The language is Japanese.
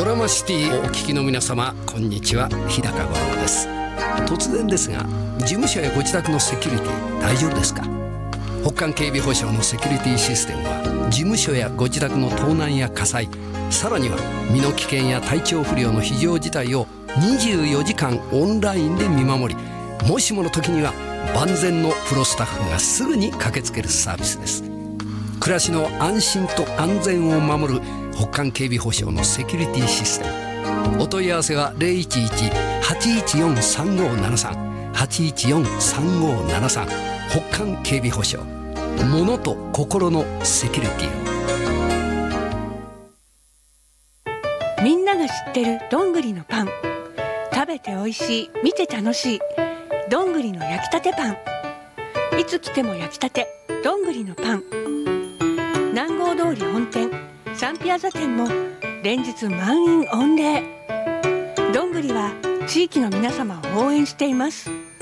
ドラマシティをお聞きの皆様、こんにちは。日高五郎です。突然ですが、事務所やご自宅のセキュリティ大丈夫ですか？北韓警備保障のセキュリティシステムは、事務所やご自宅の盗難や火災、さらには身の危険や体調不良の非常事態を24時間オンラインで見守り、もしもの時には万全のプロスタッフがすぐに駆けつけるサービスです。暮らしの安心と安全を守る北韓警備保障のセキュリティシステム。お問い合わせは 011-814-3573 814-3573 北韓警備保障。物と心のセキュリティを。みんなが知ってるどんぐりのパン、食べて美味しい、見て楽しいどんぐりの焼きたてパン。いつ来ても焼きたてどんぐりのパン。南郷通り本店サンピアザ店も連日満員御礼。どんぐりは地域の皆様を応援しています。